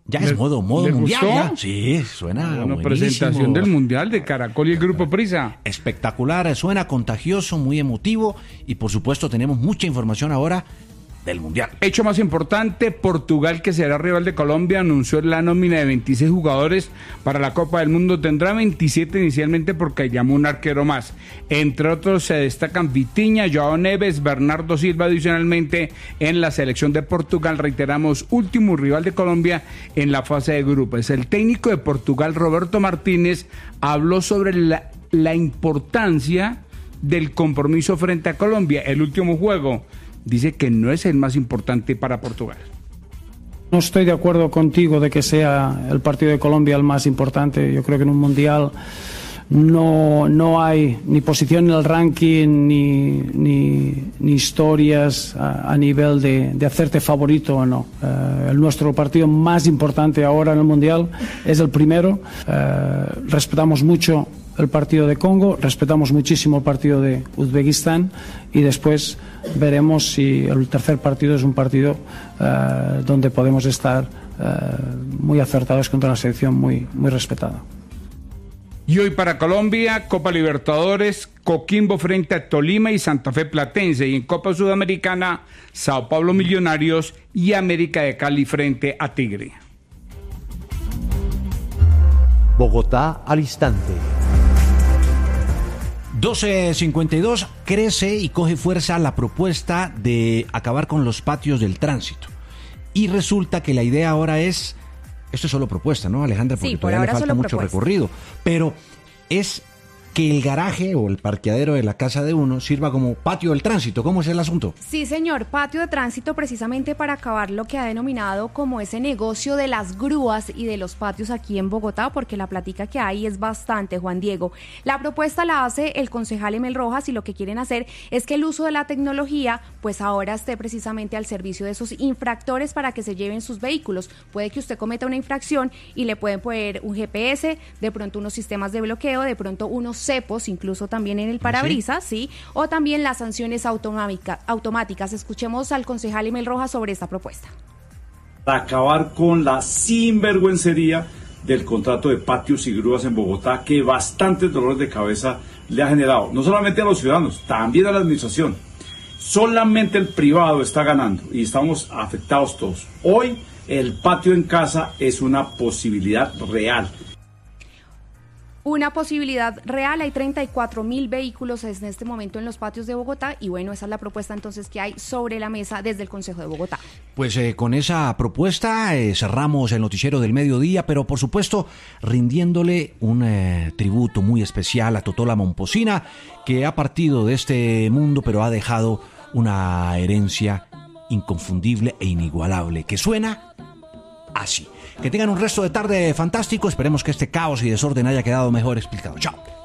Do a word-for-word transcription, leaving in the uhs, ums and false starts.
Ya es modo, modo mundial. Gustó? Ya. Sí, suena Una buenísimo. presentación del Mundial de Caracol y el Grupo Prisa. Espectacular, suena contagioso, muy emotivo y por supuesto tenemos mucha información ahora del Mundial. Hecho más importante, Portugal, que será rival de Colombia, anunció la nómina de veintiséis jugadores para la Copa del Mundo. Tendrá veintisiete inicialmente porque llamó un arquero más. Entre otros se destacan Vitinha, Joao Neves, Bernardo Silva adicionalmente en la selección de Portugal. Reiteramos, último rival de Colombia en la fase de grupos. El técnico de Portugal, Roberto Martínez, habló sobre la, la importancia del compromiso frente a Colombia, el último juego. Dice que no es el más importante para Portugal. No estoy de acuerdo contigo de que sea el partido de Colombia el más importante. Yo creo que en un mundial no, no hay ni posición en el ranking ni, ni, ni historias a, a nivel de, de hacerte favorito o no. Uh, el nuestro partido más importante ahora en el mundial es el primero. Uh, respetamos mucho el partido de Congo, respetamos muchísimo el partido de Uzbekistán y después veremos si el tercer partido es un partido uh, donde podemos estar uh, muy acertados contra una selección muy, muy respetada. Y hoy para Colombia, Copa Libertadores, Coquimbo frente a Tolima y Santa Fe Platense. Y en Copa Sudamericana, Sao Paulo Millonarios y América de Cali frente a Tigre. Bogotá al instante. doce cincuenta y dos, crece y coge fuerza la propuesta de acabar con los patios del tránsito. Y resulta que la idea ahora es, esto es solo propuesta, ¿no, Alejandra? Porque Sí, por todavía ahora le falta solo mucho propuesta. recorrido. Pero es que el garaje o el parqueadero de la casa de uno sirva como patio del tránsito. ¿Cómo es el asunto? Sí, señor, patio de tránsito precisamente para acabar lo que ha denominado como ese negocio de las grúas y de los patios aquí en Bogotá, porque la plática que hay es bastante, Juan Diego. La propuesta la hace el concejal Emel Rojas y lo que quieren hacer es que el uso de la tecnología pues ahora esté precisamente al servicio de esos infractores para que se lleven sus vehículos. Puede que usted cometa una infracción y le pueden poner un G P S, de pronto unos sistemas de bloqueo, de pronto unos cepos, incluso también en el parabrisas, ¿sí? ¿sí? O también las sanciones automática, automáticas. Escuchemos al concejal Emel Rojas sobre esta propuesta. Para acabar con la sinvergüencería del contrato de patios y grúas en Bogotá, que bastantes dolores de cabeza le ha generado, no solamente a los ciudadanos, también a la administración. Solamente el privado está ganando y estamos afectados todos. Hoy el patio en casa es una posibilidad real. Una posibilidad real, hay treinta y cuatro mil vehículos en este momento en los patios de Bogotá y bueno, esa es la propuesta entonces que hay sobre la mesa desde el Consejo de Bogotá. Pues eh, con esa propuesta eh, cerramos el noticiero del mediodía, pero por supuesto rindiéndole un eh, tributo muy especial a Totó la Momposina, que ha partido de este mundo pero ha dejado una herencia inconfundible e inigualable, que suena así. Que tengan un resto de tarde fantástico. Esperemos que este caos y desorden haya quedado mejor explicado. Chao.